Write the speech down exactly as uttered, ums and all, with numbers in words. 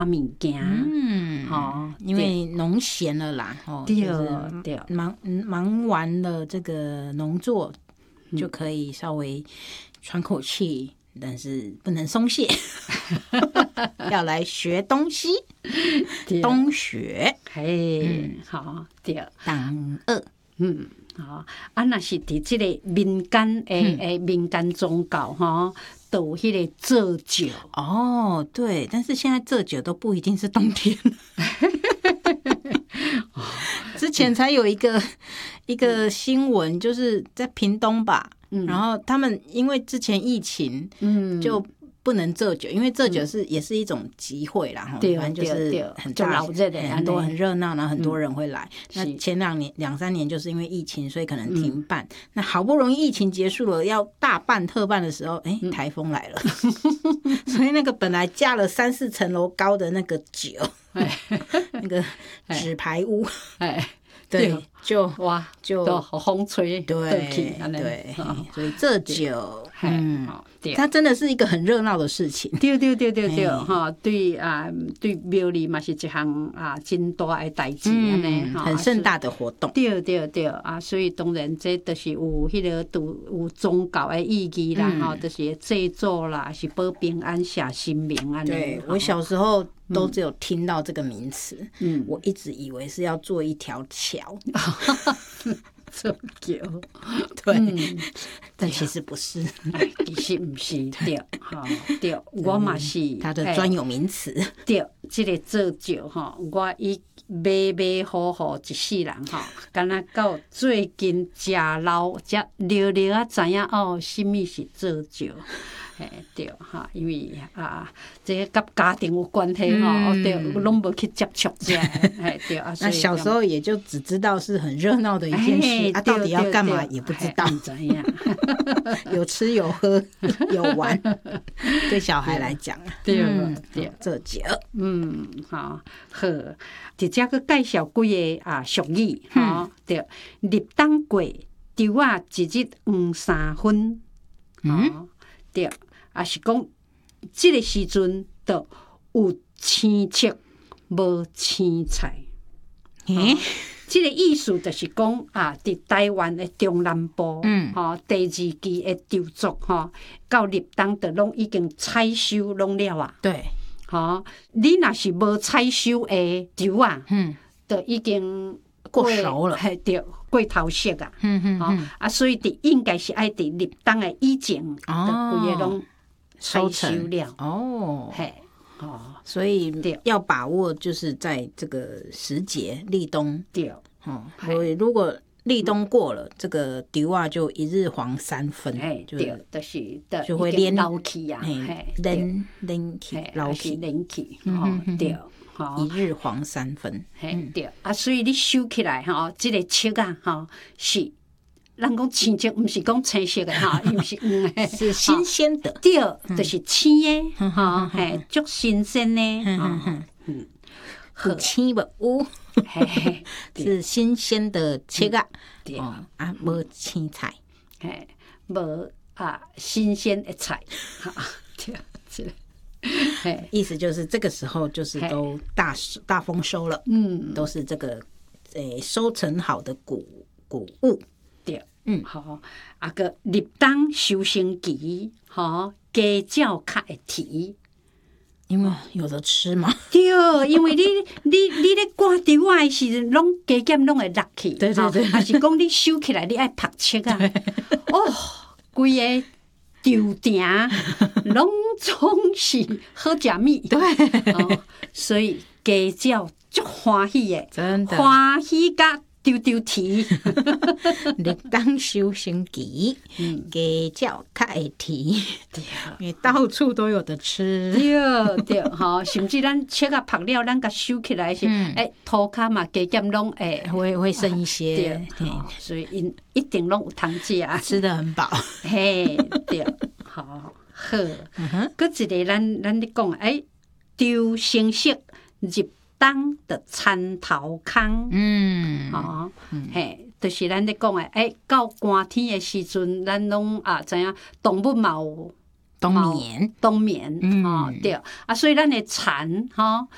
物件， 嗯， 哦， 因为农闲了啦，哦， 对就是对， 忙忙完了这个农作， 嗯就可以稍微喘口气，但是不能松懈，要来学东西，东学， 嘿，好，对， 当二， 嗯，好，啊，若是伫即个民间诶诶民间宗教吼，都有迄个做酒。 哦，对，但是现在这酒都不一定是冬天。之前才有一个一个新闻，就是在屏东吧，嗯、然后他们因为之前疫情，嗯，就不能做酒，因为做酒是、嗯、也是一种集会啦， 对， 反正就是很大很多很热闹，然后很多人会来。嗯、那前两年两三年就是因为疫情，所以可能停办。嗯、那好不容易疫情结束了，要大办特办的时候，哎、欸，台风来了，嗯、所以那个本来架了三四层楼高的那个酒。那个纸牌屋，哎，对，就哇， 就风吹， 对对，所以这酒，嗯，它真的是一个很热闹的事情。 对对对对对，哈，对啊，对庙里嘛是一项啊真大的代志，安尼哈， 很盛大的活动。 对对对啊，所以当然这都是有迄个有有宗教的意义啦，哈，就是制作啦，是保平安、下新名安尼。 对我小时候。都只有听到这个名词，嗯，我一直以为是要做一条桥， 做桥， 对，嗯、但其实不是， 其实不是，对，哈，对，我嘛是它的专有名词， 对，这个做桥哈，我伊马马虎虎一世人哈，敢若到最近食老才聊聊啊，知影哦，什么是做桥。嘿，对哈，因为啊，这个跟家庭有关系哈，嗯、对，拢无去接触这，哎，对啊。 那小时候也就只知道是很热闹的一件事，啊，到底要干嘛也不知道， 怎样？ 有吃有喝有玩，对小孩来讲啊， 对对， 这酒， 嗯，好，好，直接去介绍几个啊俗语哈，对，立冬过，稻啊一日黄三分，嗯，对。也是讲，这个时阵都有青菜无青菜。 诶、欸， 这个意思就是讲啊，伫台湾的中南部，嗯，吼、哦，第二季的稻作，吼、哦，到立冬就拢已经采收拢了啊。 对， 吼、哦，你若是无采收的稻啊，嗯，就已经过熟了， 嘿，对，过头熟啊。 嗯嗯嗯， 哦、啊，所以伫应该是爱伫立冬的以前，哦，规个拢。 收成了哦， 嘿哦， 所以要把握，就是在这个时节立冬， 对哦，所以如果立冬过了，这个稻啊就一日黄三分， 哎，对，就是就会连老起呀， 连连起老起连起，哦，对， 一日黄三分， 嘿，对啊，所以你收起来哈，这个切啊，哈是。人讲青色，毋是讲青色的哈，伊毋是黄的， 是新鲜的。 对，就是青的，哈，嘿，足新鲜的， 嗯嗯，有青无有，嘿，是新鲜的切啊，对啊，无青菜， 嘿，无啊新鲜的菜，哈，对， 是，意思就是这个时候就是都大大丰收了，嗯，都是这个诶收成好的谷谷物。 对，嗯，好，啊个立冬收成期，吼，鸡鸟较会啼， 因为有得吃嘛。 对，因为你你你咧赶稻啊时，拢鸡减拢会落去， 对对对， 还是讲你收起来你爱拍切啊，哦，规个稻田拢总是好食米， 对， 哦，所以鸡鸟足欢喜的， 真的欢喜甲。丢丢啼， 立冬收成期，鸡鸟较会啼，因为到处都有得吃。 对对，吼，甚至咱切啊拍了，咱甲收起来是，诶，涂骹嘛，鸡减拢会会会剩一些， 对，所以因一定拢有通食， 吃得很饱。 嘿，对，好好，搁一个咱咱咧讲，诶，丢成色入。冬的田头空，嗯，哦，嘿，就是咱咧讲诶，诶，到寒天诶时阵，咱拢啊知影动物嘛有冬眠， 冬眠，哦，对，啊，所以咱诶田吼，